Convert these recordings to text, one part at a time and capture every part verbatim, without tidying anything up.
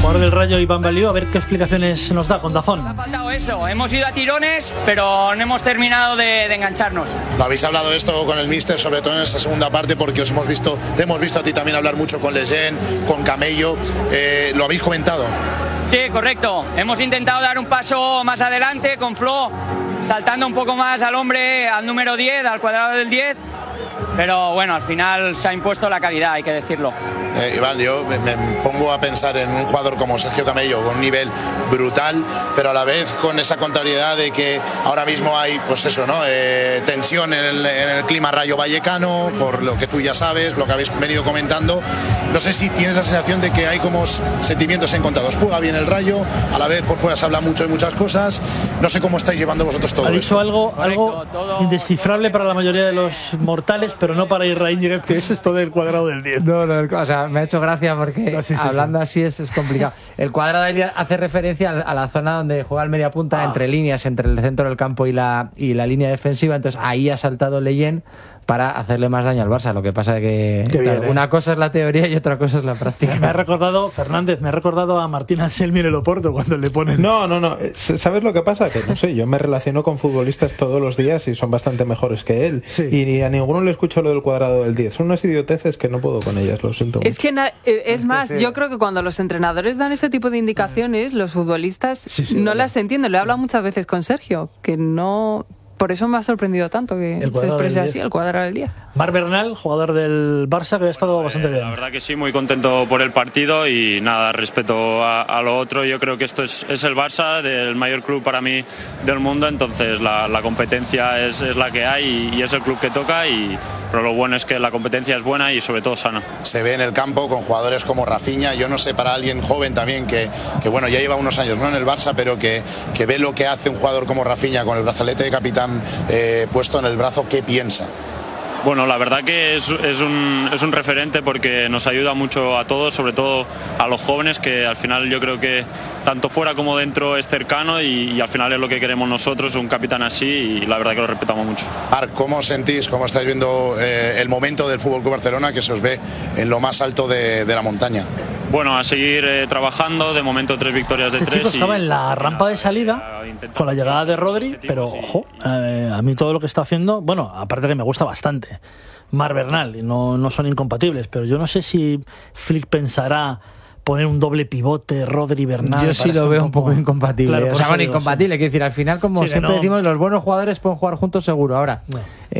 jugador del Rayo, Iván Balió, a ver qué explicaciones nos da con Dazón. Ha faltado eso, hemos ido a tirones, pero no hemos terminado de, de engancharnos. ¿Lo habéis hablado esto con el míster, sobre todo en esa segunda parte, porque os hemos visto, te hemos visto a ti también hablar mucho con Leyen, con Camello, eh, ¿lo habéis comentado? Sí, correcto. Hemos intentado dar un paso más adelante con Flo, saltando un poco más al hombre, al número diez, al cuadrado del diez. Pero bueno, al final se ha impuesto la calidad, hay que decirlo. Eh, Iván, yo me, me pongo a pensar en un jugador como Sergio Camello, con un nivel brutal, pero a la vez con esa contrariedad de que ahora mismo hay, pues eso, ¿no? Eh, tensión en el, en el clima rayo vallecano, por lo que tú ya sabes, lo que habéis venido comentando. No sé si tienes la sensación de que hay como sentimientos encontrados. Juega bien el Rayo, a la vez por fuera se habla mucho de muchas cosas. No sé cómo estáis llevando vosotros todo Ha dicho esto. algo, algo indescifrable para la mayoría de los mortales, pero no para Israel Ñíguez, que es esto del cuadrado del diez. No, no, o sea, me ha hecho gracia porque no, sí, sí, hablando sí. así es, es complicado. El cuadrado del diez hace referencia a la zona donde juega el media punta, ah. entre líneas, entre el centro del campo y la, y la línea defensiva. Entonces ahí ha saltado Leyen para hacerle más daño al Barça. Lo que pasa es que bien, claro, ¿eh? una cosa es la teoría y otra cosa es la práctica. Me ha recordado, Fernández, me ha recordado a Martín Anselmi en el Oporto cuando le ponen... No, no, no. ¿Sabes lo que pasa? Que no sé, yo me relaciono con futbolistas todos los días y son bastante mejores que él. Sí. Y a ninguno le escucho lo del cuadrado del diez. Son unas idioteces que no puedo con ellas, lo siento mucho. Es que na- es más, yo creo que cuando los entrenadores dan este tipo de indicaciones, los futbolistas sí, sí, no verdad. las entienden. Lo he hablado muchas veces con Sergio, que no... Por eso me ha sorprendido tanto que se exprese así, el cuadrado del diez. Marc Bernal, jugador del Barça, que ha estado eh, bastante bien. La verdad que sí, muy contento por el partido y nada, respecto a, a lo otro, yo creo que esto es, es el Barça, del mayor club para mí del mundo, entonces la, la competencia es, es la que hay y, y es el club que toca, y, pero lo bueno es que la competencia es buena y sobre todo sana. Se ve en el campo con jugadores como Rafinha, yo no sé, para alguien joven también que, que bueno, ya lleva unos años no en el Barça, pero que, que ve lo que hace un jugador como Rafinha con el brazalete de capitán Eh, puesto en el brazo, ¿qué piensa? Bueno, la verdad que es, es, un, es un referente porque nos ayuda mucho a todos, sobre todo a los jóvenes, que al final yo creo que tanto fuera como dentro es cercano y, y al final es lo que queremos nosotros, un capitán así, y la verdad que lo respetamos mucho. Marc, ¿cómo sentís, cómo estáis viendo eh, el momento del F C Barcelona, que se os ve en lo más alto de, de la montaña? Bueno, a seguir eh, trabajando, de momento tres victorias de este tres. Chico estaba y, en la rampa de salida con la llegada de Rodri, pero ojo, eh, a mí todo lo que está haciendo, bueno, aparte que me gusta bastante, Marc Bernal, y no, no son incompatibles, pero yo no sé si Flick pensará poner un doble pivote, Rodri, Bernal. Yo sí lo veo un poco, un poco incompatible. Claro, o sea, bueno, digo, incompatible, sí. Quiero decir, al final, como sí, siempre no. decimos, los buenos jugadores pueden jugar juntos seguro. Ahora, no.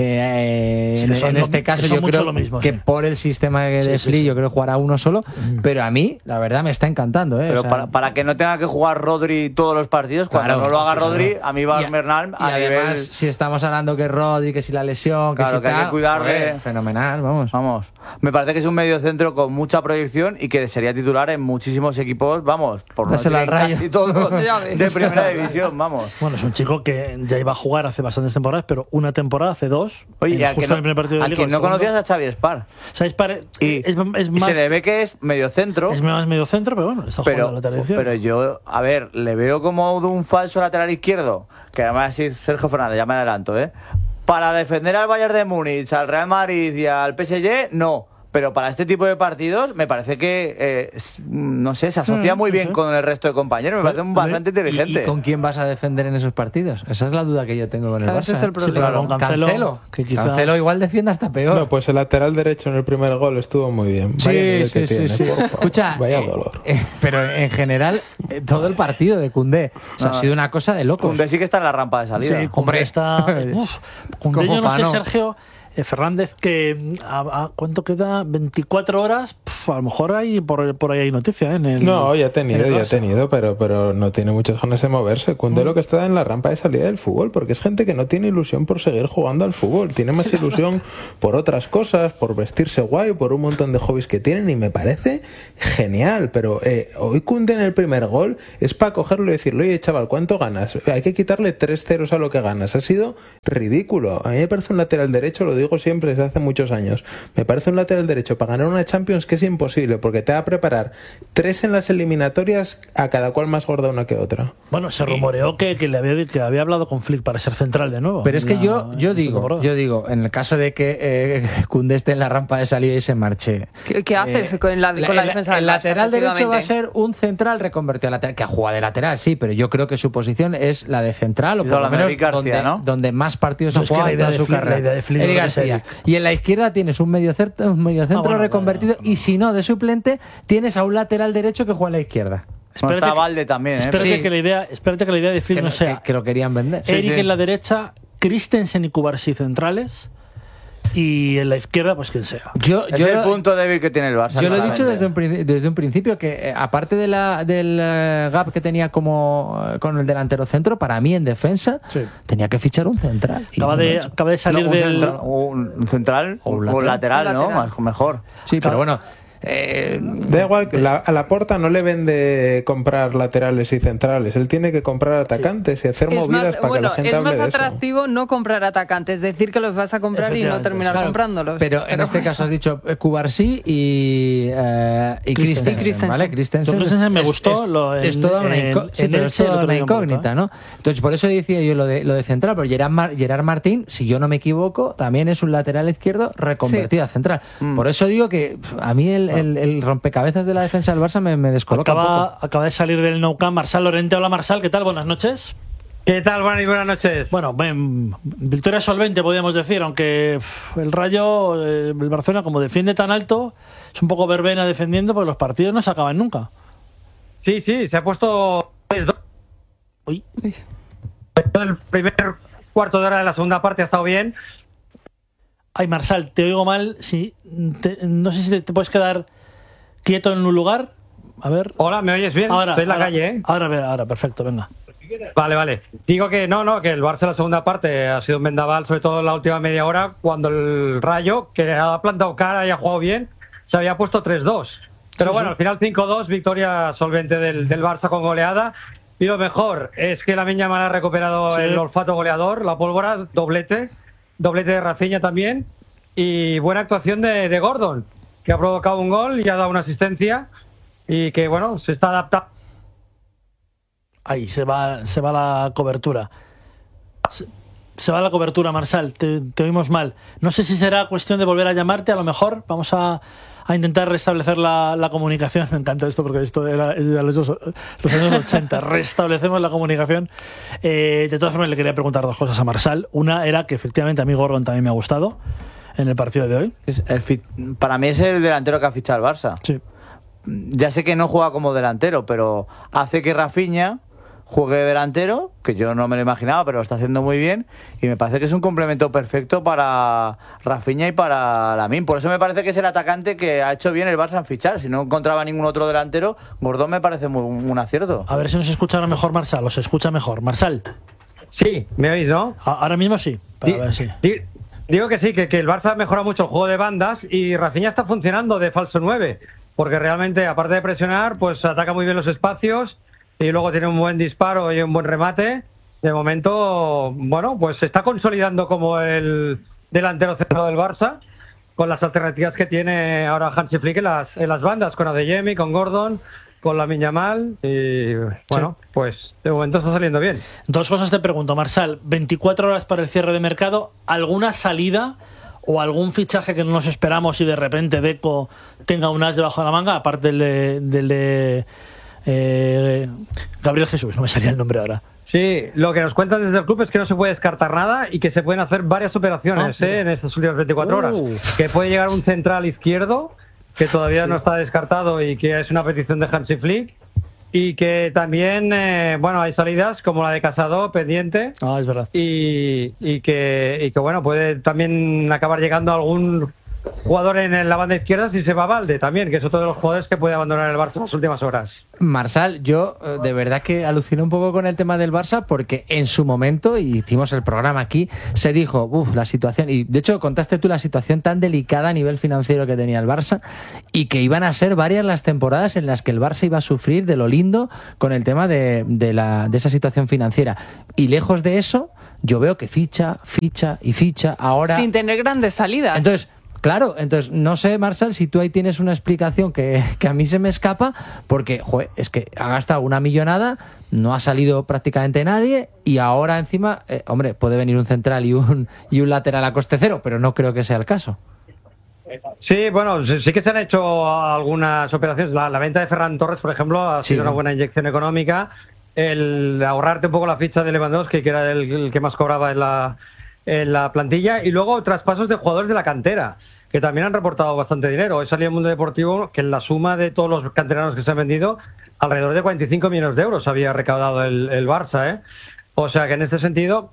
eh, sí, en, en este lo, caso yo creo mismo, que sí. por el sistema de sí, Flick, sí, yo creo que jugará uno solo, mm. pero a mí, la verdad, me está encantando. ¿eh? Pero o sea, para, para que no tenga que jugar Rodri todos los partidos, cuando claro, no lo haga Rodri, a mí va a Bernal a y nivel... además, si estamos hablando que Rodri, que si la lesión, que claro, si que tal, hay que cuidarle. Joder, fenomenal, vamos. Vamos. Me parece que es un medio centro con mucha proyección y que sería titular en muchísimos equipos. Vamos, por no decir casi todos de primera división, vamos. Bueno, es un chico que ya iba a jugar hace bastantes temporadas, pero una temporada hace dos. Oye, y a justo no, en el primer partido de a Liga, quien no conocías a Xavi Spar. Xavi Spar y, es, es más, y se le ve que es medio centro. Es más medio centro, pero bueno, está pero, jugando lateral izquierdo. Pero yo, a ver, le veo como de un falso lateral izquierdo, que además es Sergio Fernández, ya me adelanto, ¿eh? Para defender al Bayern de Múnich, al Real Madrid y al P S G, no. Pero para este tipo de partidos me parece que, eh, no sé, se asocia muy bien con el resto de compañeros. Me parece un bastante inteligente. ¿Y, ¿Y con quién vas a defender en esos partidos? Esa es la duda que yo tengo con el Barça. Ese es el problema. Sí, con Cancelo, Cancelo, que quizá... Cancelo igual defiende hasta peor. No, pues el lateral derecho en el primer gol estuvo muy bien. Sí, Vaya sí, sí, tiene, sí. Escucha, vaya dolor. Eh, pero en general, eh, todo el partido de Koundé, o sea, no, ha sido una cosa de locos. Koundé sí que está en la rampa de salida. Sí, Koundé está... Uf, Koundé yo no sé, Sergio... Eh, Fernández, que a, a ¿cuánto queda? veinticuatro horas, pf, a lo mejor hay por, por ahí hay noticia, ¿eh? En el, no, ya ha tenido, ya ha tenido, pero, pero no tiene muchas ganas de moverse. Koundé mm. lo que está en la rampa de salida del fútbol, porque es gente que no tiene ilusión por seguir jugando al fútbol, tiene más ilusión por otras cosas, por vestirse guay, por un montón de hobbies que tienen, y me parece genial, pero eh, hoy Koundé en el primer gol es para cogerlo y decirle, oye chaval, ¿cuánto ganas? Hay que quitarle tres ceros a lo que ganas, ha sido ridículo. A mí me parece un lateral derecho, lo digo digo siempre desde hace muchos años, me parece un lateral derecho para ganar una Champions que es imposible, porque te va a preparar tres en las eliminatorias, a cada cual más gorda una que otra. Bueno, se rumoreó que, que le había, que había hablado con Flick para ser central de nuevo. Pero es que la, yo, yo digo, temporada. yo digo, en el caso de que eh, Koundé esté en la rampa de salida y se marche. ¿Qué, qué haces eh, con la, con la el, defensa? El lateral derecho va a ser un central reconvertido a lateral, que ha jugado de lateral, sí, pero yo creo que su posición es la de central, o por lo menos García, donde, ¿no? donde más partidos ha jugado en toda su carrera. Eric García. Y en la izquierda tienes un medio centro, un medio centro ah, bueno, reconvertido, bueno, y si no, de suplente, tienes a un lateral derecho que juega a la izquierda. Espérate está que, Valde también, ¿eh? Espérate, sí. que la idea, espérate que la idea de Flick no sea... Que, que lo querían vender. Eric sí, sí. en la derecha, Christensen y Cubarsí centrales... y en la izquierda, pues quien sea. Yo, es yo el lo, punto débil que tiene el Barça. Yo lo he dicho desde un, desde un principio, que eh, aparte de la, del uh, gap que tenía como uh, con el delantero centro, para mí en defensa sí. tenía que fichar un central. Acaba, de, acaba de salir no, un del... Central, un central o un lateral, o lateral, ¿no? lateral. Más, mejor. Sí, pero bueno... Eh, da igual, la, a Laporta no le vende comprar laterales y centrales, él tiene que comprar atacantes sí. y hacer es movidas más, para bueno, que la gente es hable de eso. Es más atractivo no comprar atacantes, decir que los vas a comprar y no terminar claro, comprándolos. Pero, pero en este caso has dicho Cubarsí y, uh, y Christensen, Christensen, ¿vale? Christensen, Christensen me gustó. Es, lo, en, es toda una, inco sí, pero es toda una incógnita, ¿no? Entonces, por eso decía yo lo de, lo de central, pero Gerard, Mar Gerard Martín, si yo no me equivoco, también es un lateral izquierdo reconvertido sí. a central. Mm. Por eso digo que a mí el, el, el rompecabezas cabezas de la defensa del Barça me, me descoloca acaba, un poco. Acaba de salir del Nou Camp Marsal Lorente. Hola Marsal, ¿qué tal? Buenas noches. ¿Qué tal, Juan? Y buenas noches. Bueno, ben, victoria solvente podríamos decir, aunque pff, el Rayo, eh, el Barcelona, como defiende tan alto, es un poco verbena defendiendo, porque los partidos no se acaban nunca. Sí, sí, se ha puesto... Uy. El primer cuarto de hora de la segunda parte ha estado bien. Ay, Marsal, te oigo mal. Sí, te, no sé si te, te puedes quedar quieto en un lugar. A ver. Hola, ¿me oyes bien? Ahora, Estoy en la ahora, calle, ¿eh? Ahora, ahora, perfecto, venga. Vale, vale. Digo que no, no, que el Barça en la segunda parte ha sido un vendaval, sobre todo en la última media hora, cuando el Rayo, que ha plantado cara y ha jugado bien, se había puesto tres dos. Pero sí, bueno, sí. Al final cinco dos, victoria solvente del, del Barça con goleada. Y lo mejor es que Lamine Yamal ha recuperado sí. el olfato goleador, la pólvora, doblete, doblete de Rafinha también, y buena actuación de, de Gordon, que ha provocado un gol y ha dado una asistencia, y que, bueno, se está adaptando. Ahí se va, se va la cobertura. Se, se va la cobertura, Marsal, te, te oímos mal. No sé si será cuestión de volver a llamarte, a lo mejor. Vamos a, a intentar restablecer la, la comunicación. Me encanta esto porque esto era, es de los, los años ochenta. Restablecemos la comunicación. Eh, de todas formas, le quería preguntar dos cosas a Marsal. Una era que efectivamente a mí Gordon también me ha gustado en el partido de hoy. Es el fit, para mí es el delantero que ha fichado el Barça. Sí. Ya sé que no juega como delantero, pero hace que Rafinha juegue de delantero, que yo no me lo imaginaba, pero lo está haciendo muy bien, y me parece que es un complemento perfecto para Rafinha y para Lamine. Por eso me parece que es el atacante que ha hecho bien el Barça en fichar. Si no encontraba ningún otro delantero, Gordon me parece muy, un acierto. A ver si nos escucha ahora mejor Marsal, o se escucha mejor. Marsal. Sí, ¿me oís, no? Ahora mismo sí. Para sí, ver, sí. sí. Digo que sí, que, que el Barça ha mejorado mucho el juego de bandas y Rafinha está funcionando de falso nueve, porque realmente, aparte de presionar, pues ataca muy bien los espacios y luego tiene un buen disparo y un buen remate. De momento, bueno, pues se está consolidando como el delantero centro del Barça, con las alternativas que tiene ahora Hansi Flick en las, en las bandas, con Adeyemi, con Gordon, con Lamine Yamal, y bueno, sí. Pues de momento está saliendo bien. Dos cosas te pregunto, Marsal. veinticuatro horas para el cierre de mercado, ¿alguna salida o algún fichaje que no nos esperamos y de repente Deco tenga un as debajo de la manga, aparte del de, del de eh, Gabriel Jesús? No me salía el nombre ahora. Sí, lo que nos cuentan desde el club es que no se puede descartar nada y que se pueden hacer varias operaciones ah, eh, en estas últimas veinticuatro horas. Uh. Que puede llegar un central izquierdo, que todavía sí. no está descartado y que es una petición de Hansi Flick, y que también, eh, bueno, hay salidas como la de Casado pendiente. Ah, es verdad. Y, y, que, y que, bueno, puede también acabar llegando algún jugador en la banda izquierda si se va Valde también, que es otro de los jugadores que puede abandonar el Barça en las últimas horas. Marsal, yo de verdad que aluciné un poco con el tema del Barça, porque en su momento, y hicimos el programa aquí, se dijo, uff, la situación, y de hecho contaste tú la situación tan delicada a nivel financiero que tenía el Barça, y que iban a ser varias las temporadas en las que el Barça iba a sufrir de lo lindo con el tema de, de, la, de esa situación financiera. Y lejos de eso, yo veo que ficha, ficha y ficha ahora. Sin tener grandes salidas. Entonces, claro, entonces no sé, Marcel, si tú ahí tienes una explicación que, que a mí se me escapa, porque, joder, es que ha gastado una millonada, no ha salido prácticamente nadie y ahora encima, eh, hombre, puede venir un central y un, y un lateral a coste cero, pero no creo que sea el caso. Sí, bueno, sí que se han hecho algunas operaciones. La, la venta de Ferran Torres, por ejemplo, ha Sí, sido ¿no? una buena inyección económica. El ahorrarte un poco la ficha de Lewandowski, que era el, el que más cobraba en la, en la plantilla, y luego traspasos de jugadores de la cantera, que también han reportado bastante dinero. He salido en Mundo Deportivo que en la suma de todos los canteranos que se han vendido, alrededor de cuarenta y cinco millones de euros había recaudado el, el Barça, ¿eh? O sea que en este sentido,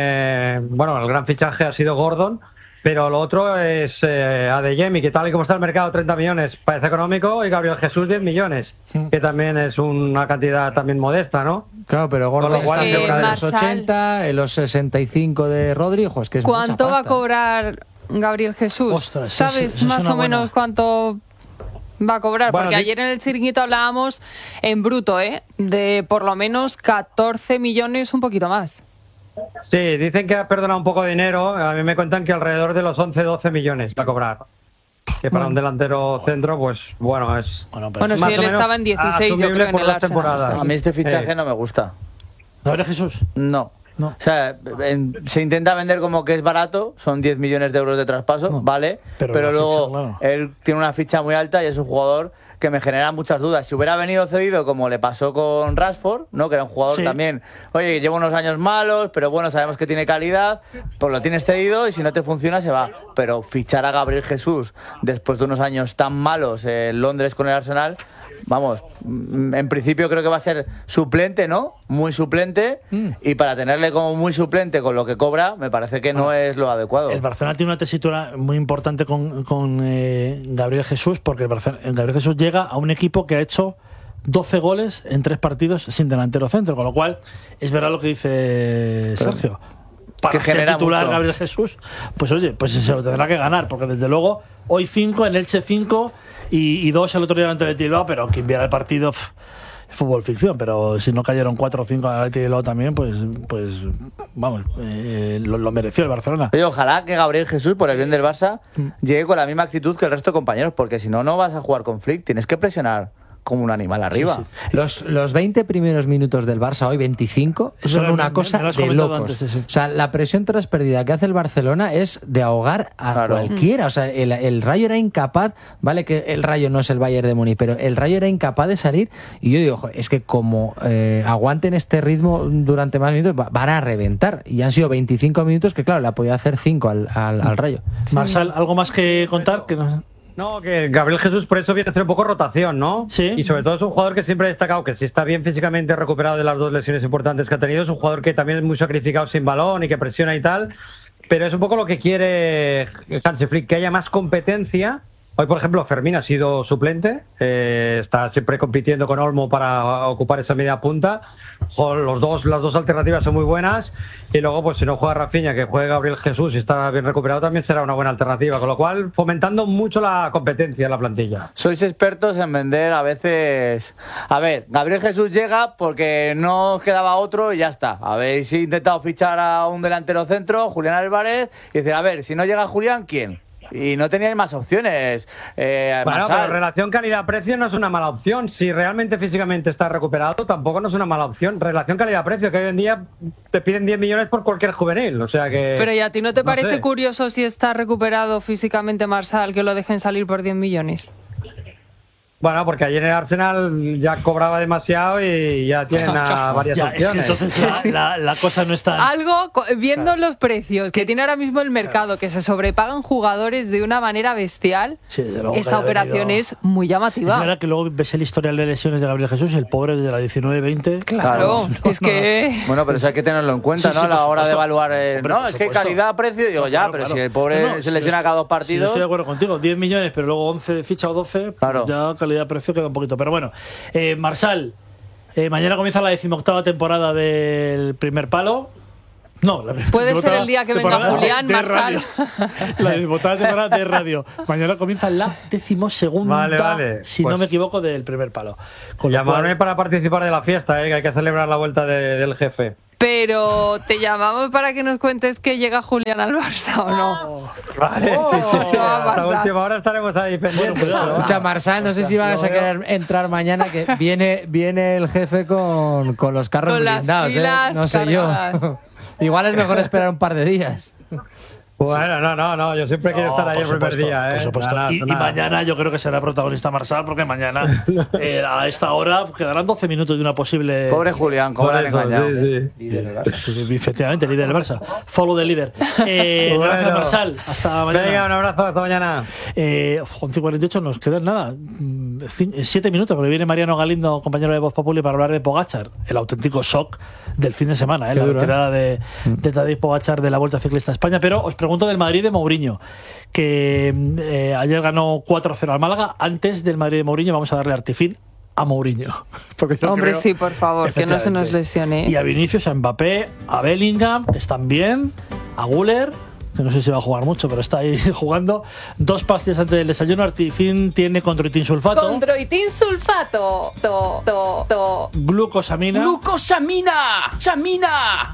eh, bueno, el gran fichaje ha sido Gordon, pero lo otro es eh, Adeyemi, que tal y como está el mercado, treinta millones parece económico, y Gabriel Jesús, diez millones, que también es una cantidad también modesta, ¿no? Claro, pero Gordon Con lo cual, está cerca de los Marsal, ochenta, en los sesenta y cinco de Rodri, ojo, es que es mucha ¿Cuánto va a pasta. cobrar Gabriel Jesús? Ostras, ¿Sabes esa es- esa es más una o menos buena. cuánto va a cobrar? Bueno, Porque sí. ayer en el chiringuito hablábamos en bruto, ¿eh? De por lo menos catorce millones, un poquito más. Sí, dicen que ha perdonado un poco de dinero. A mí me cuentan que alrededor de los once doce millones va a cobrar. Que para un delantero centro, pues bueno, es... Bueno, pero Bueno, es si más él o menos estaba en dieciséis, yo asumible creo, en por el dos Arsenal. temporadas. A mí este fichaje Eh. no me gusta. Gabriel Jesús. No. No. O sea, en- se intenta vender como que es barato, son diez millones de euros de traspaso, No. vale, Pero pero, la luego ficha, claro. él tiene una ficha muy alta y es un jugador que me genera muchas dudas. Si hubiera venido cedido como le pasó con Rashford, ¿no? Que era un jugador Sí. también, oye, lleva unos años malos, pero bueno, sabemos que tiene calidad, pues lo tienes cedido y si no te funciona se va. Pero fichar a Gabriel Jesús después de unos años tan malos en Londres con el Arsenal, vamos, mm, en principio creo que va a ser suplente, ¿no? Muy suplente, Mm. y para tenerle como muy suplente con lo que cobra, me parece que no es lo adecuado. El Barcelona tiene una tesitura muy importante con, con eh, Gabriel Jesús, porque el Barcelona- Gabriel Jesús llega a un equipo que ha hecho doce goles en tres partidos sin delantero centro, con lo cual es verdad lo que dice Sergio. Para que ser genera titular mucho. Gabriel Jesús, pues oye, pues se lo tendrá que ganar, porque desde luego hoy cinco, en Elche cinco y, y dos el otro día delante de Bilbao, pero quien viera el partido, pff, fútbol ficción, pero si no cayeron cuatro o cinco al Bilbao también, pues, pues vamos, eh, lo, lo mereció el Barcelona. Oye, ojalá que Gabriel Jesús, por el bien del Barça, Mm. llegue con la misma actitud que el resto de compañeros, porque si no, no vas a jugar con Flick, tienes que presionar como un animal arriba. Sí, Los, los veinte primeros minutos del Barça, hoy veinticinco, Eso son era- una me- cosa me lo has de comentado locos. antes, sí, sí. O sea, la presión tras pérdida que hace el Barcelona es de ahogar a Claro. cualquiera. O sea, el, el Rayo era incapaz, vale que el Rayo no es el Bayern de Múnich, pero el Rayo era incapaz de salir. Y yo digo, "Jo, es que como eh, aguanten este ritmo durante más minutos, va- van a reventar". Y han sido veinticinco minutos que, claro, le ha podido hacer cinco al, al, al Rayo. Marsal, ¿algo más que contar? Que no... No, que Gabriel Jesús por eso viene a hacer un poco rotación, ¿no? Sí. Y sobre todo es un jugador que siempre ha destacado que si está bien físicamente recuperado de las dos lesiones importantes que ha tenido, es un jugador que también es muy sacrificado sin balón y que presiona y tal, pero es un poco lo que quiere Hansi Flick, que haya más competencia. Hoy, por ejemplo, Fermín ha sido suplente, eh, está siempre compitiendo con Olmo para ocupar esa media punta. Jo, Los dos, las dos alternativas son muy buenas. Y luego, pues si no juega Rafinha, que juegue Gabriel Jesús y está bien recuperado, también será una buena alternativa. Con lo cual, fomentando mucho la competencia en la plantilla. Sois expertos en vender a veces... A ver, Gabriel Jesús llega porque no os quedaba otro y ya está. Habéis intentado fichar a un delantero centro, Julián Álvarez, y decir, a ver, si no llega Julián, ¿quién? Y no teníais más opciones. Eh, Bueno, Marsal. pero relación calidad-precio no es una mala opción. Si realmente físicamente está recuperado, tampoco no es una mala opción. Relación calidad-precio, que hoy en día te piden diez millones por cualquier juvenil. O sea que... Pero ¿y a ti no te no parece sé. curioso si está recuperado físicamente Marsal que lo dejen salir por diez millones? Bueno, porque ayer en el Arsenal ya cobraba demasiado y ya tienen a varias Ya, es que opciones. entonces la, la- la cosa no está... Algo, co- viendo los precios que tiene ahora mismo el mercado, que se sobrepagan jugadores de una manera bestial, Sí, desde luego que esta haya operación venido- es muy Es llamativa. verdad que luego ves el historial de lesiones de Gabriel Jesús, el pobre de la diecinueve veinte. Claro, no, es no, que... Bueno, pero eso hay que tenerlo en cuenta, Sí, ¿no? sí, a la por hora de supuesto. evaluar... eh, Hombre, no, por es que supuesto. calidad-precio, digo, No, ya, claro, pero claro. si el pobre No, no, se si lesiona yo- cada dos Si yo partidos... estoy de acuerdo contigo, diez millones, pero luego once ficha o doce, Claro. ya calidad-precio queda un poquito. Pero bueno, eh, Marsal, eh, mañana comienza la decimoctava temporada del Primer Palo. No, la Puede ser decimoctava el día que venga temporada Julián, de Marsal. radio. La decimoctava temporada de radio. Mañana comienza la decimosegunda, Vale, vale. si Pues- no me equivoco, del Primer Palo. Con lo Llamarme cual- para participar de la fiesta, ¿eh? Que hay que celebrar la vuelta de- del jefe. Pero te llamamos para que nos cuentes que llega Julián al Barça o no. Vale, Oh, sí, sí, no, hasta Barça. última hora estaremos ahí pendientes. Escucha, Marsal, no sé si vas a querer entrar mañana, que viene, viene el jefe con, con los carros Con las blindados, ¿eh? pilas No sé cargadas. yo. Igual es mejor esperar un par de días. Bueno, no, no, no, yo siempre quiero No, estar ahí por el primer supuesto, día, ¿eh? por supuesto. Nada, y, y nada. mañana yo creo que será protagonista Marsal, porque mañana eh, a esta hora quedarán doce minutos de una posible... Pobre Julián, cómo le han engañado. Sí, sí. Efectivamente, líder del Barça. Follow the líder. Eh, Bueno. Gracias, Marsal. Hasta mañana. Venga, un abrazo, hasta mañana. Eh, once y cuarenta y ocho nos quedan nada. mm, cin- Siete minutos, porque viene Mariano Galindo, compañero de Voz Populi, para hablar de Pogačar, el auténtico shock del fin de semana, ¿eh? Qué la duro, retirada de, de Tadej Pogačar de la Vuelta Ciclista a España. Pero os pregunto del Madrid de Mourinho, que eh, ayer ganó cuatro cero al Málaga. Antes del Madrid de Mourinho vamos a darle artifín a Mourinho. Porque yo Hombre, creo- sí, por favor, que no se nos lesione. Y a Vinicius, a Mbappé, a Bellingham, que están bien, a Güler, que no sé si va a jugar mucho, pero está ahí jugando. Dos pastillas antes del desayuno. Artifin tiene condroitin sulfato, Condroitin sulfato. To, to, to. glucosamina, ¡Glucosamina! ¡Samina!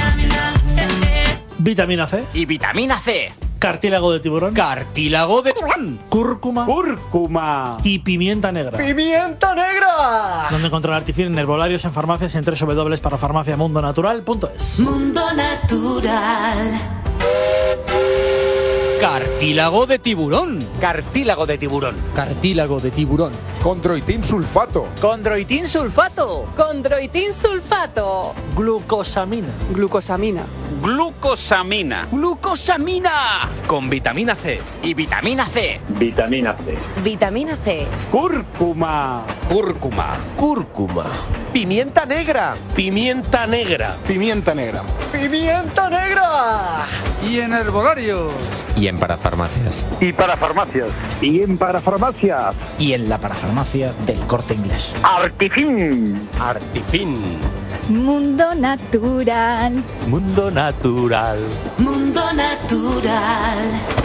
vitamina C, Y vitamina C. cartílago de tiburón, Cartílago de... cúrcuma ¡Cúrcuma! y pimienta negra. ¡Pimienta negra! Donde encontrar Artifin en herbolarios, en farmacias y en doble u doble u doble u punto farmaciamundonatural punto es. Mundo Natural. Cartílago de tiburón. Cartílago de tiburón. Cartílago de tiburón. Condroitin sulfato. Condroitin sulfato. Condroitin sulfato. Glucosamina. Glucosamina. Glucosamina. Glucosamina. Con vitamina C. Y vitamina C. Vitamina C. Vitamina C. Cúrcuma. Cúrcuma. Cúrcuma. Pimienta negra. Pimienta negra. Pimienta negra. Pimienta negra. Y en herbolario. Y en parafarmacias. Y para farmacias. Y en parafarmacias. Y en la parafarmacia del Corte Inglés. Artifin. Artifin. Mundo Natural. Mundo natural. Mundo Natural.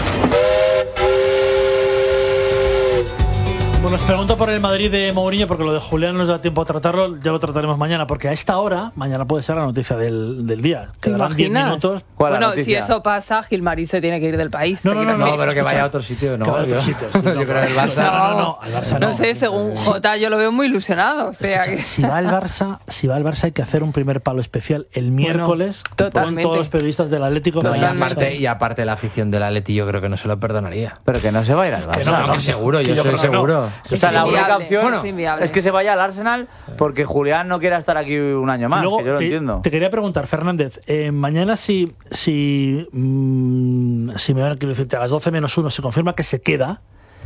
Bueno, os pregunto por el Madrid de Mourinho, porque lo de Julián no nos da tiempo a tratarlo, ya lo trataremos mañana, porque a esta hora, mañana puede ser la noticia del, del día. ¿Te Quedarán diez imaginas? minutos. Bueno, si eso pasa, Gilmarí se tiene que ir del país. No, te no, quiero no, decir. No, pero que vaya a otro sitio, ¿no? Que vaya a otro Yo- sitio, sí, no, yo creo que el Barça... No, no, no, al Barça no. No sé, según Jota yo lo veo muy ilusionado. O sea que... Si va al Barça, si va al Barça hay que hacer un primer palo especial el miércoles con totalmente. todos los periodistas del Atlético. No, y, Totalmente. aparte, y aparte la afición del Atleti yo creo que no se lo perdonaría. Pero que no se va a ir al Barça. Que no, no, seguro, yo, Que soy creo que no. seguro. O sea, la única inviable, opción es inviable. es que se vaya al Arsenal porque Julián no quiera estar aquí un año más, Y luego que yo lo te, entiendo. te quería preguntar, Fernández, eh, mañana si, si, mm, si me van a quiero decirte, a las doce menos uno se confirma que se queda,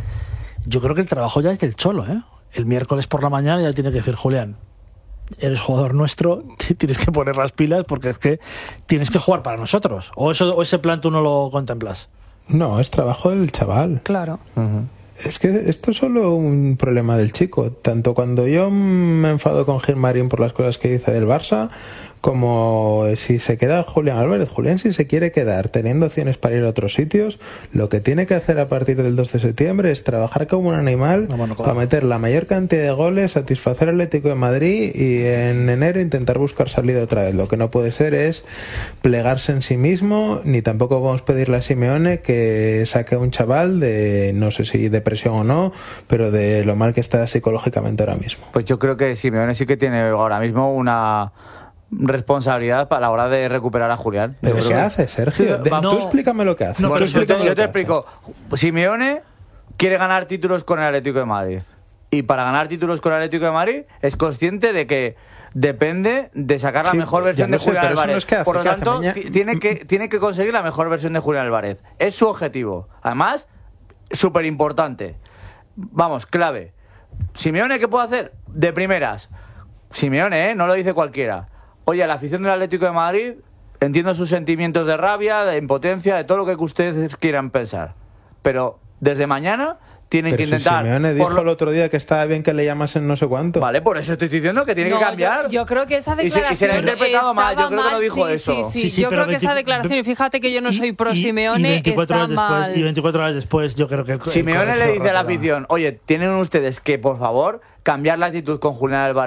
yo creo que el trabajo ya es del Cholo, ¿eh? El miércoles por la mañana ya tiene que decir, Julián, eres jugador nuestro, tienes que poner las pilas porque es que tienes que jugar para nosotros. ¿O, eso, o ese plan tú no lo contemplas? No, es trabajo del chaval. Claro. Es que esto es solo un problema del chico. Tanto cuando yo me enfado con Gilmarín por las cosas que dice del Barça, como si se queda Julián Álvarez. Julián, si se quiere quedar teniendo opciones para ir a otros sitios, lo que tiene que hacer a partir del dos de septiembre es trabajar como un animal No, bueno, claro. para meter la mayor cantidad de goles, satisfacer al Atlético de Madrid y en enero intentar buscar salida otra vez. Lo que no puede ser es plegarse en sí mismo, ni tampoco vamos a pedirle a Simeone que saque a un chaval de, no sé si depresión o no, pero de lo mal que está psicológicamente ahora mismo. Pues yo creo que Simeone sí que tiene ahora mismo una responsabilidad para la hora de recuperar a Julián. ¿Pero Yo qué creo que- hace, Sergio? De- Va- tú explícame lo que hace. No, Tú pero yo explícame te, lo yo te que hace. explico. Simeone quiere ganar títulos con el Atlético de Madrid. Y para ganar títulos con el Atlético de Madrid es consciente de que depende de sacar la Sí, mejor ya versión lo de sé, Julián pero eso Álvarez. no es que hace, Por lo ¿qué hace tanto, mañana? ti- tiene que, tiene que conseguir la mejor versión de Julián Álvarez. Es su objetivo. Además, súper importante. Vamos, clave. Simeone, ¿qué puede hacer? De primeras. Simeone, ¿eh? No lo dice cualquiera. Oye, la afición del Atlético de Madrid, entiendo sus sentimientos de rabia, de impotencia, de todo lo que ustedes quieran pensar. Pero desde mañana tienen Pero que si intentar... Simeone por dijo lo- el otro día que estaba bien que le llamasen no sé cuánto. Vale, por eso estoy diciendo que tiene No, que cambiar. Yo, yo creo que esa Y se- y se declaración le ha interpretado mal, yo estaba creo que no mal, dijo sí, eso. Sí, sí, Sí, sí, yo pero creo que esa veinti- declaración, y fíjate que yo no soy pro Y- Simeone, y veinticuatro está horas después, mal. y veinticuatro horas después yo creo que el- el Simeone correcto le dice a la rotaba. afición, oye, tienen ustedes que, por favor, cambiar la actitud con Julián Álvarez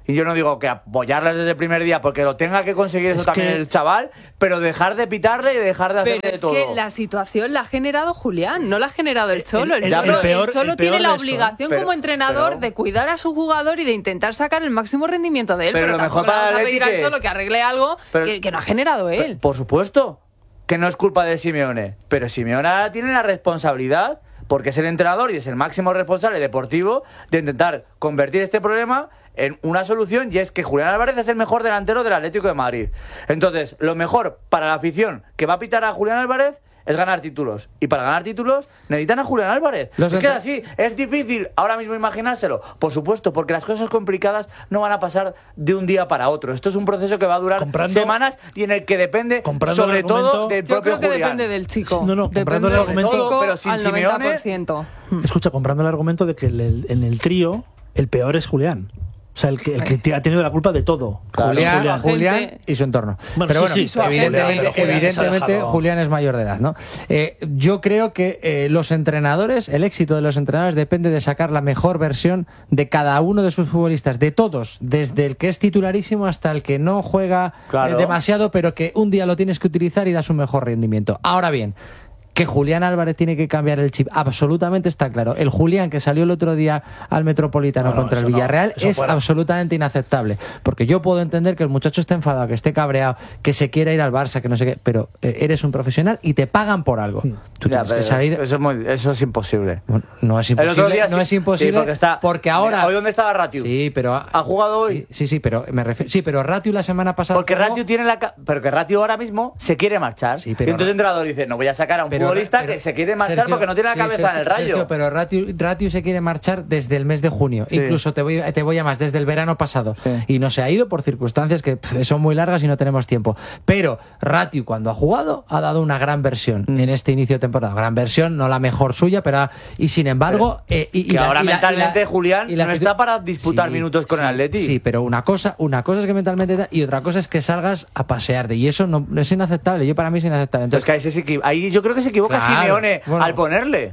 y yo no digo que apoyarlas desde el primer día porque lo tenga que conseguir eso es también que... el chaval, pero dejar de pitarle y dejar de hacerle pero es todo. que la situación la ha generado Julián, no la ha generado el Cholo. El, el, Cholo, el peor, el Cholo el peor tiene la esto, obligación pero, como entrenador pero, de cuidar a su jugador y de intentar sacar el máximo rendimiento de él. Pero, Pero, lo tampoco mejor para le vamos el a pedir al Atleti Cholo es- que arregle algo pero- que, que no ha generado él. Pero, por supuesto que no es culpa de Simeone, pero Simeone ahora tiene la responsabilidad, porque es el entrenador y es el máximo responsable deportivo, de intentar convertir este problema en una solución, y es que Julián Álvarez es el mejor delantero del Atlético de Madrid. Entonces, lo mejor para la afición que va a pitar a Julián Álvarez es ganar títulos. Y para ganar títulos necesitan a Julián Álvarez. Los es que entre- es así, es difícil ahora mismo imaginárselo. Por supuesto, porque las cosas complicadas no van a pasar de un día para otro. Esto es un proceso que va a durar Comprando- semanas y en el que depende comprando sobre el argumento- todo del Yo propio creo que Julián. depende del chico. No, no, comprando depende el del argumento- chico pero sin al Simeone- noventa por ciento. Escucha, comprando el argumento de que el- el- en el trío el peor es Julián. O sea, el que, el que ha tenido la culpa de todo. Julián, Julián. Julián y su entorno. Bueno, pero sí, bueno, sí, su evidentemente, Julián, pero Julián se ha evidentemente dejado- Julián es mayor de edad, ¿no? Eh, yo creo que eh, los entrenadores, el éxito de los entrenadores depende de sacar la mejor versión de cada uno de sus futbolistas, de todos, desde el que es titularísimo hasta el que no juega Claro. eh, demasiado, pero que un día lo tienes que utilizar y da su mejor rendimiento. Ahora bien, que Julián Álvarez tiene que cambiar el chip, absolutamente está claro. El Julián que salió el otro día al Metropolitano No, no, contra el eso no, Villarreal eso es fuera. absolutamente inaceptable. Porque yo puedo entender que el muchacho esté enfadado, que esté cabreado, que se quiera ir al Barça, que no sé qué, pero eh, eres un profesional y te pagan por algo. Tú Ya, tienes que pero salir... eso, es muy- eso es imposible. Bueno, no es El otro imposible, día no sí- es imposible sí, porque está- porque ahora... Mira, ¿hoy dónde estaba Ratiu? Sí, pero... ¿Ha jugado hoy? Sí, sí, sí, pero me refiero... Sí, pero Ratiu la semana pasada... Porque jugó- Ratiu tiene la ca- pero que Ratiu ahora mismo se quiere marchar. Sí, pero- y entonces el entrenador dice, no voy a sacar a un Pero- futbolista pero- que se quiere marchar Sergio, porque no tiene la sí, cabeza Sergio, en el rayo. Sergio, pero Ratiu, Ratiu se quiere marchar desde el mes de junio. Sí. Incluso te voy, te voy a más, desde el verano pasado. Sí. Y no se ha ido por circunstancias que pff, son muy largas y no tenemos tiempo. Pero Ratiu, cuando ha jugado, ha dado una gran versión Mm. en este inicio de temporada. Gran versión, no la mejor suya, pero... ha- Y sin embargo... eh, y, y que la- ahora y la- mentalmente y la- Julián y la no actitud- está para disputar Sí, minutos con sí, el Atleti. Sí, pero una cosa, una cosa es que mentalmente... da- Y otra cosa es que salgas a pasearte. Y eso no es inaceptable. Yo para mí es inaceptable. Entonces, Entonces, que ahí, se equi- ahí yo creo que se equivoca Claro, Simeone bueno. al ponerle.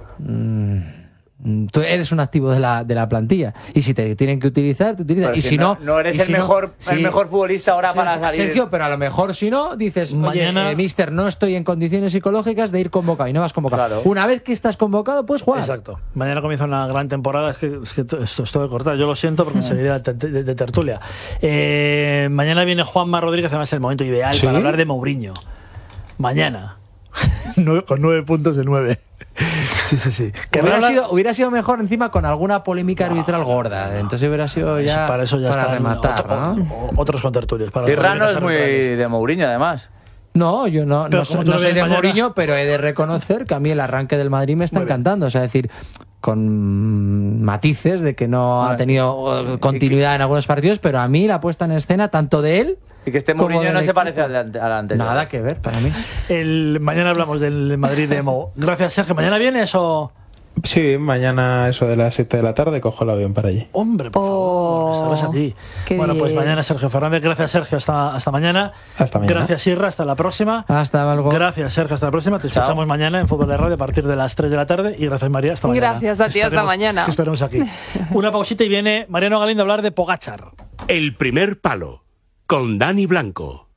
Mm, tú eres un activo de la, de la plantilla y si te tienen que utilizar, te utilizan. Pero Y si no, no eres y el si no- mejor el sí. mejor futbolista ahora Sergio, para salir. Sergio, pero a lo mejor si no, dices, Mañana- oye, eh, mister, no estoy en condiciones psicológicas de ir convocado y no vas convocado. Claro. Una vez que estás convocado, puedes jugar. Exacto. Mañana comienza una gran temporada. Es que, es que esto, esto de cortar. Yo lo siento porque seguiría de, de- de tertulia. Eh, mañana viene Juanma Rodríguez, además es el momento ideal ¿Sí? para hablar de Mourinho. Mañana. Nueve- con nueve puntos de nueve. Sí, sí, sí. Que Hubiera habla- sido, hubiera sido mejor encima con alguna polémica arbitral gorda. Entonces hubiera sido ya para eso ya para están rematar, otro- ¿no? o- otros contertulios. Para Y las Rano es polémicas muy arbitrales. de Mourinho, además. No, yo no, Pero no, ¿cómo soy- tú no lo soy ves de mañana? Mourinho, pero he de reconocer que a mí el arranque del Madrid me está Muy bien. encantando. O sea, es decir, con matices de que no ha Bueno, tenido eh, y- continuidad en algunos partidos, pero a mí la puesta en escena, tanto de él... Y que este como Mourinho del no se equipo, parece al, ante- al anterior. Nada que ver, para mí. El, mañana hablamos del Madrid de Mo. Gracias, Sergio. ¿Mañana vienes o...? Sí, mañana eso de las siete de la tarde cojo el avión para allí. Hombre, por Oh, favor, estarás aquí. qué Bueno, pues bien. mañana Sergio Fernández. Gracias, Sergio. Hasta, hasta mañana. Hasta mañana. Gracias, Sierra. Hasta la próxima. Hasta algo. Gracias, Sergio. Hasta la próxima. Te Chao. escuchamos mañana en Fútbol de Radio a partir de las tres de la tarde. Y gracias, María. Hasta mañana. Gracias a ti, hasta Estaremos- mañana. que estaremos aquí. Una pausita y viene Mariano Galindo a hablar de Pogačar. El primer palo, con Dani Blanco.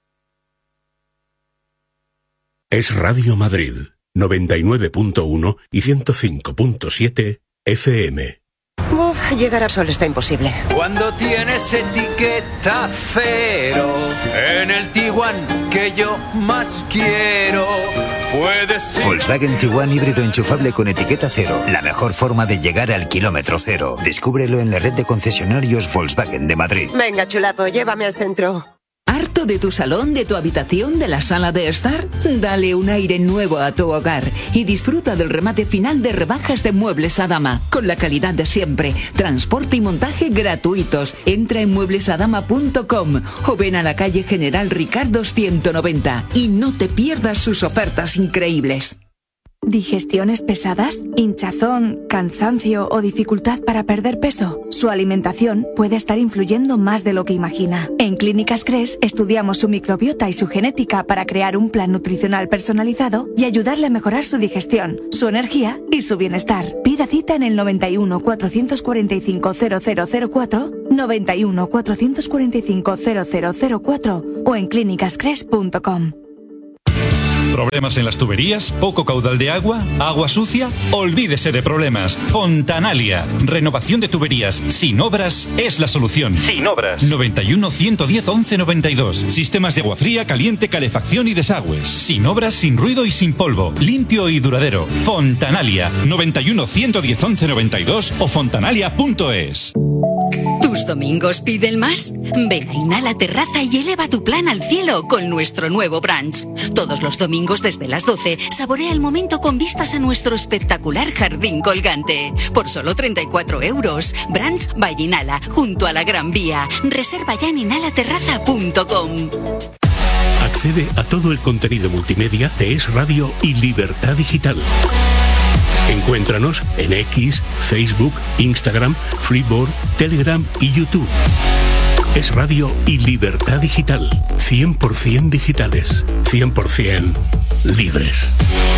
Es Radio Madrid, noventa y nueve punto uno y ciento cinco punto siete F M. Uf, llegar a Sol está imposible. Cuando tienes etiqueta cero en el Tiguan que yo más quiero, puedes ir. Volkswagen Tiguan híbrido enchufable con etiqueta cero. La mejor forma de llegar al kilómetro cero. Descúbrelo en la red de concesionarios Volkswagen de Madrid. Venga, chulapo, llévame al centro. ¿Harto de tu salón, de tu habitación, de la sala de estar? Dale un aire nuevo a tu hogar y disfruta del remate final de rebajas de Muebles Adama, con la calidad de siempre, transporte y montaje gratuitos. Entra en muebles adama punto com o ven a la calle General Ricardo ciento noventa y no te pierdas sus ofertas increíbles. ¿Digestiones pesadas? ¿Hinchazón, cansancio o dificultad para perder peso? Su alimentación puede estar influyendo más de lo que imagina. En Clínicas Cres estudiamos su microbiota y su genética para crear un plan nutricional personalizado y ayudarle a mejorar su digestión, su energía y su bienestar. Pide Pida cita en el noventa y uno, cuatrocientos cuarenta y cinco, cero cero cero cuatro, noventa y uno, cuatrocientos cuarenta y cinco, cero cero cero cuatro o en clínicas cres punto com. ¿Problemas en las tuberías? ¿Poco caudal de agua? ¿Agua sucia? Olvídese de problemas. Fontanalia. Renovación de tuberías sin obras es la solución. Sin obras. noventa y uno, ciento diez, once noventa y dos. Sistemas de agua fría, caliente, calefacción y desagües. Sin obras, sin ruido y sin polvo. Limpio y duradero. Fontanalia. noventa y uno, ciento diez, once noventa y dos o fontanalia punto es. ¿Tus domingos piden más? Ven a Inhala Terraza y eleva tu plan al cielo con nuestro nuevo brunch. Todos los domingos desde las doce, saborea el momento con vistas a nuestro espectacular jardín colgante. Por solo treinta y cuatro euros. Brunch by Inhala, junto a la Gran Vía. Reserva ya en inhala terraza punto com. Accede a todo el contenido multimedia de Es Radio y Libertad Digital. Encuéntranos en X, Facebook, Instagram, Freeboard, Telegram y YouTube. Es Radio y Libertad Digital. cien por ciento digitales. cien por ciento libres.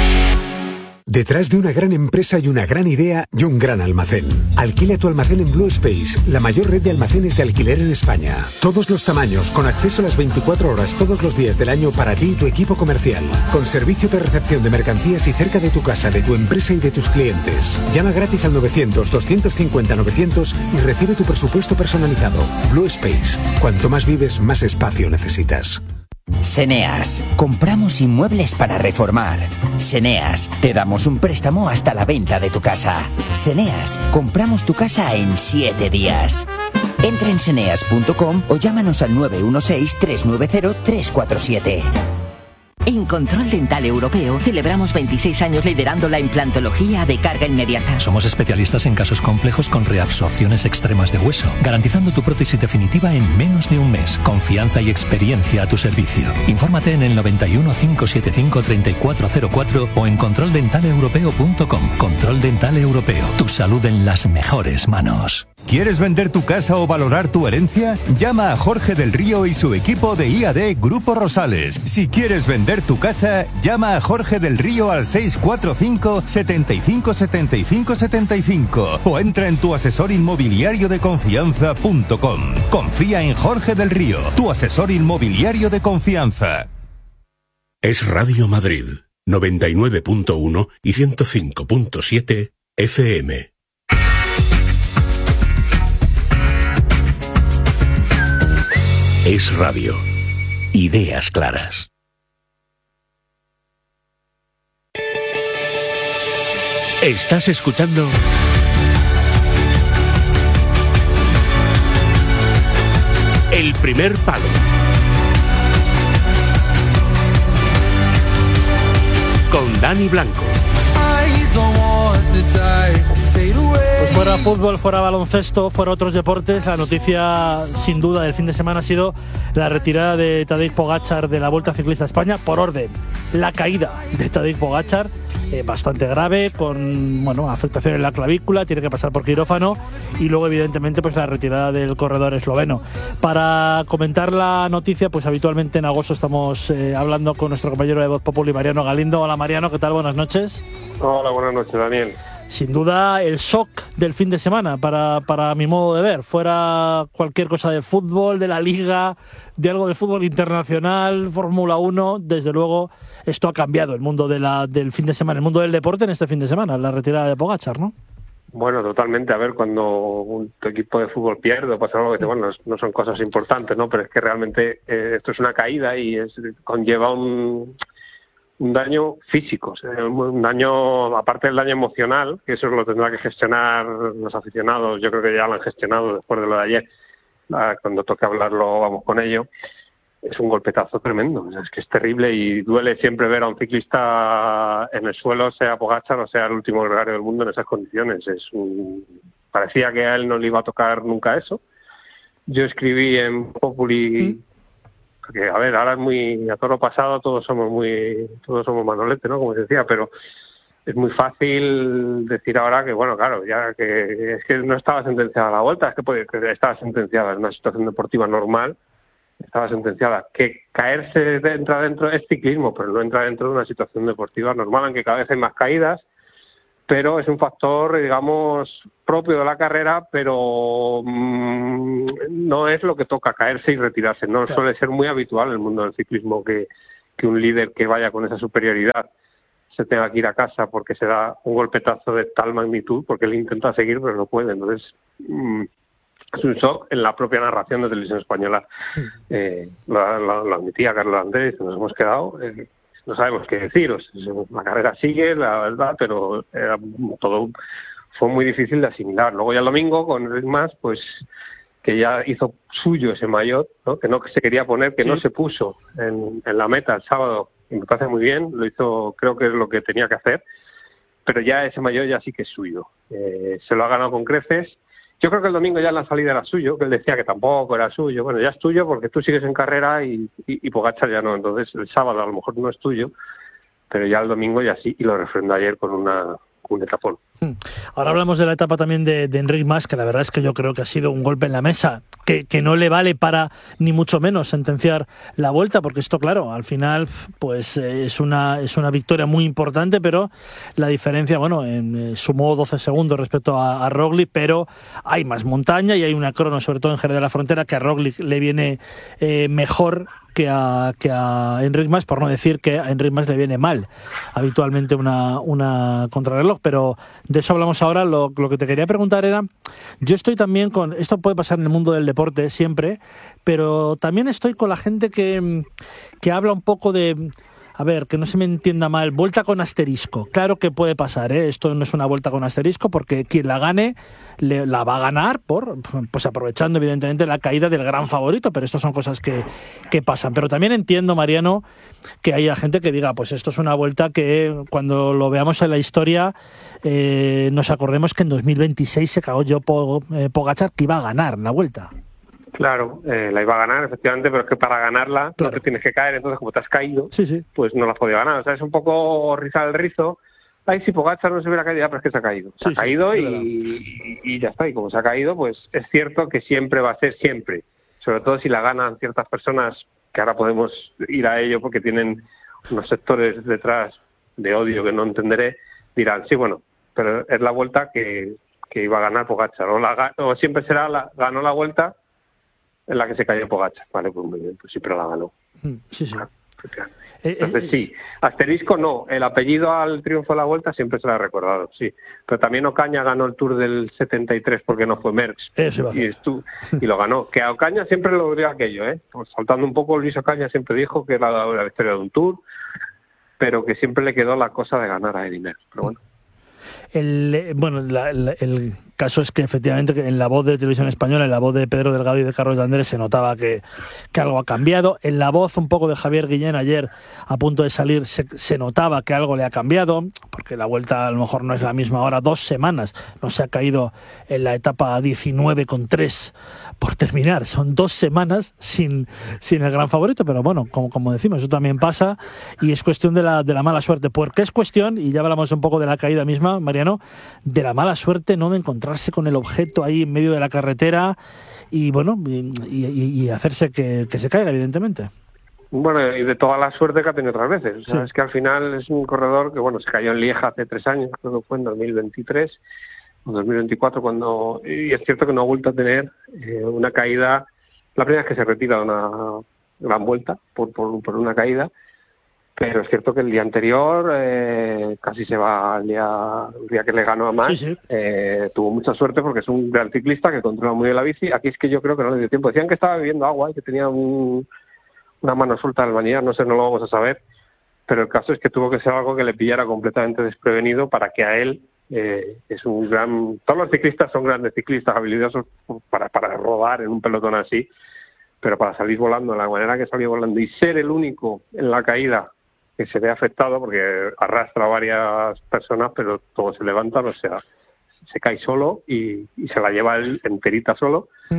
Detrás de una gran empresa y una gran idea y un gran almacén. Alquila tu almacén en Blue Space, la mayor red de almacenes de alquiler en España. Todos los tamaños, con acceso a las veinticuatro horas todos los días del año para ti y tu equipo comercial. Con servicio de recepción de mercancías y cerca de tu casa, de tu empresa y de tus clientes. Llama gratis al novecientos, doscientos cincuenta, novecientos y recibe tu presupuesto personalizado. Blue Space. Cuanto más vives, más espacio necesitas. Seneas, compramos inmuebles para reformar. Seneas, te damos un préstamo hasta la venta de tu casa. Seneas, compramos tu casa en siete días. Entra en seneas punto com o llámanos al nueve uno seis, tres nueve cero, tres cuatro siete. En Control Dental Europeo celebramos veintiséis años liderando la implantología de carga inmediata. Somos especialistas en casos complejos con reabsorciones extremas de hueso, garantizando tu prótesis definitiva en menos de un mes. Confianza y experiencia a tu servicio. Infórmate en el noventa y uno, cinco siete cinco, treinta y cuatro cero cuatro o en control dental europeo punto com. Control Dental Europeo. Tu salud en las mejores manos. ¿Quieres vender tu casa o valorar tu herencia? Llama a Jorge del Río y su equipo de I A D Grupo Rosales. Si quieres vender tu casa, llama a Jorge del Río al seis cuatro cinco, setenta y cinco, setenta y cinco, setenta y cinco o entra en tu asesor inmobiliario de confianza punto com. Confía en Jorge del Río, tu asesor inmobiliario de confianza. Es Radio Madrid, noventa y nueve punto uno y ciento cinco punto siete F M. Es Radio. Ideas claras. Estás escuchando El Primer Palo con Dani Blanco. Pues fuera fútbol, fuera baloncesto, fuera otros deportes, la noticia sin duda del fin de semana ha sido la retirada de Tadej Pogačar de la Vuelta Ciclista a España por orden. La caída de Tadej Pogačar, eh, bastante grave, con bueno, afectación en la clavícula, tiene que pasar por quirófano y luego evidentemente pues la retirada del corredor esloveno. Para comentar la noticia, pues habitualmente en agosto estamos eh, hablando con nuestro compañero de Voz Populi, Mariano Galindo. Hola Mariano, ¿qué tal? Buenas noches. Hola, buenas noches, Daniel. Sin duda el shock del fin de semana para, para mi modo de ver, fuera cualquier cosa de fútbol, de la Liga, de algo de fútbol internacional, Fórmula uno, desde luego esto ha cambiado el mundo de la, del fin de semana, el mundo del deporte en este fin de semana, la retirada de Pogačar, ¿no? Bueno, totalmente. A ver, cuando un equipo de fútbol pierde o pasa algo, que bueno, no son cosas importantes, ¿no? Pero es que realmente eh, esto es una caída y es, conlleva un... un daño físico, o sea, un daño, aparte del daño emocional, que eso lo tendrá que gestionar los aficionados, yo creo que ya lo han gestionado después de lo de ayer, cuando toque hablarlo vamos con ello, es un golpetazo tremendo, o sea, es que es terrible y duele siempre ver a un ciclista en el suelo, sea Pogačar o sea el último gregario del mundo en esas condiciones. Es un... Parecía que a él no le iba a tocar nunca eso. Yo escribí en Populi... ¿Mm? Porque, a ver, ahora es muy, a toro pasado todos somos muy, todos somos manolete, ¿no? Como se decía, pero es muy fácil decir ahora que, bueno, claro, ya que es que no estaba sentenciada la Vuelta, es que, puede, que estaba sentenciada en una situación deportiva normal, estaba sentenciada. Que caerse entra dentro, es ciclismo, pero no entra dentro de una situación deportiva normal, aunque cada vez hay más caídas, pero es un factor, digamos, propio de la carrera, pero mmm, no es lo que toca, caerse y retirarse. No claro. Suele ser muy habitual en el mundo del ciclismo que, que un líder que vaya con esa superioridad se tenga que ir a casa porque se da un golpetazo de tal magnitud, porque él intenta seguir pero no puede. Entonces, mmm, es un shock en la propia narración de Televisión Española. Eh, lo, lo, lo admitía Carlos Andrés, nos hemos quedado... Eh, no sabemos qué deciros. La carrera sigue, la verdad, pero era todo fue muy difícil de asimilar. Luego ya el domingo, con Enric Mas, pues que ya hizo suyo ese maillot, ¿no? Que no que se quería poner, que sí. no se puso en, en la meta el sábado, y me parece muy bien, lo hizo, creo que es lo que tenía que hacer, pero ya ese maillot ya sí que es suyo. Eh, se lo ha ganado con creces. Yo creo que el domingo ya en la salida era suyo, que él decía que tampoco era suyo. Bueno, ya es tuyo porque tú sigues en carrera y, y, y Pogačar ya no. Entonces el sábado a lo mejor no es tuyo, pero ya el domingo ya sí, y lo refrendó ayer con una un etapón. Ahora hablamos de la etapa también de, de Enric Mas, que la verdad es que yo creo que ha sido un golpe en la mesa, que, que no le vale para ni mucho menos sentenciar la Vuelta, porque esto, claro, al final pues eh, es una es una victoria muy importante, pero la diferencia, bueno, en, eh, sumó doce segundos respecto a, a Roglic, pero hay más montaña y hay una crono, sobre todo en Jerez de la Frontera, que a Roglic le viene eh, mejor que a, que a Enric Mas, por no decir que a Enric Mas le viene mal habitualmente una, una contrarreloj, pero de eso hablamos ahora. Lo, lo que te quería preguntar era, yo estoy también con, esto puede pasar en el mundo del deporte siempre, pero también estoy con la gente que, que habla un poco de, a ver, que no se me entienda mal, vuelta con asterisco. Claro que puede pasar, ¿eh? Esto no es una vuelta con asterisco, porque quien la gane le, la va a ganar por, pues aprovechando evidentemente la caída del gran favorito, pero esto son cosas que, que pasan. Pero también entiendo, Mariano, que haya gente que diga, pues esto es una vuelta que cuando lo veamos en la historia eh, nos acordemos que en dos mil veintiséis se cagó yo eh, Pogačar, que iba a ganar la vuelta. Claro, eh, la iba a ganar, efectivamente, pero es que para ganarla claro. no te tienes que caer, entonces como te has caído, sí, sí. pues no la has podido ganar. O sea, es un poco rizar el rizo. Ay, si Pogačar no se hubiera caído, pero es que se ha caído. Se sí, ha caído sí, y, y ya está. Y como se ha caído, pues es cierto que siempre va a ser siempre. Sobre todo si la ganan ciertas personas, que ahora podemos ir a ello porque tienen unos sectores detrás de odio que no entenderé, dirán, sí, bueno, pero es la vuelta que, que iba a ganar Pogačar. O, la, o siempre será, la ganó la vuelta en la que se cayó Pogačar. Vale, pues muy bien, pues sí, pero la ganó. Sí, sí. Entonces sí, asterisco no, el apellido al triunfo de la Vuelta siempre se lo ha recordado, sí, pero también Ocaña ganó el Tour del setenta y tres porque no fue Merckx y, estuvo, y lo ganó, que a Ocaña siempre lo diría aquello, ¿eh? Pues saltando un poco, Luis Ocaña siempre dijo que era la, la victoria de un Tour, pero que siempre le quedó la cosa de ganar a Eddy Merckx, pero bueno. El, bueno, la, la, el caso es que efectivamente en la voz de Televisión Española, en la voz de Pedro Delgado y de Carlos de Andrés se notaba que, que algo ha cambiado. En la voz un poco de Javier Guillén ayer a punto de salir se, se notaba que algo le ha cambiado, porque la Vuelta a lo mejor no es la misma ahora, dos semanas no se ha caído en la etapa diecinueve con tres por terminar, son dos semanas sin, sin el gran favorito, pero bueno, como, como decimos, eso también pasa y es cuestión de la, de la mala suerte, porque es cuestión, y ya hablamos un poco de la caída misma, Mariano, de la mala suerte, no de encontrarse con el objeto ahí en medio de la carretera y bueno, y, y, y hacerse que, que se caiga, evidentemente. Bueno, y de toda la suerte que ha tenido otras veces. O sea, sí. Es que al final es un corredor que, bueno, se cayó en Lieja hace tres años, creo que fue en dos mil veintitrés o dos mil veinticuatro, cuando, y es cierto que no ha vuelto a tener eh, una caída, la primera vez que se retira de una gran vuelta por, por, por una caída, pero es cierto que el día anterior eh, casi se va al día, el día que le ganó a Mas, sí, sí. Eh, tuvo mucha suerte porque es un gran ciclista que controla muy bien la bici. Aquí es que yo creo que no le dio tiempo. Decían que estaba bebiendo agua y que tenía un, una mano suelta en el manillar, no sé, no lo vamos a saber, pero el caso es que tuvo que ser algo que le pillara completamente desprevenido para que a él, eh, es un gran... Todos los ciclistas son grandes ciclistas, habilidosos para, para rodar en un pelotón así, pero para salir volando de la manera que salió volando y ser el único en la caída que se ve afectado, porque arrastra a varias personas, pero todo se levanta, o sea, se cae solo y, y se la lleva él enterita solo. ¿Mm?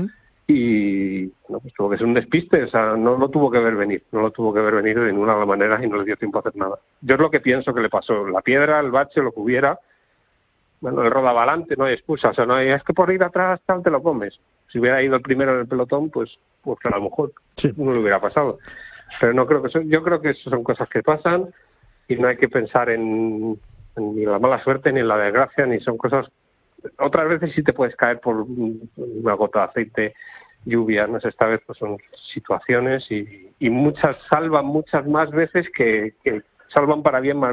Y no, pues tuvo que ser un despiste, o sea, no lo tuvo que ver venir, no lo tuvo que ver venir de ninguna manera y no le dio tiempo a hacer nada. Yo es lo que pienso que le pasó, la piedra, el bache, lo que hubiera, bueno, el rodaba adelante, no hay excusa, o sea, no hay, es que por ir atrás tal te lo comes. Si hubiera ido el primero en el pelotón, pues, pues a lo mejor sí. No le hubiera pasado. Pero no creo que eso, yo creo que eso son cosas que pasan y no hay que pensar en, ni en la mala suerte, ni en la desgracia, ni son cosas... Otras veces sí te puedes caer por una gota de aceite, lluvia, no sé, esta vez pues son situaciones y, y muchas salvan muchas más veces que, que salvan para bien más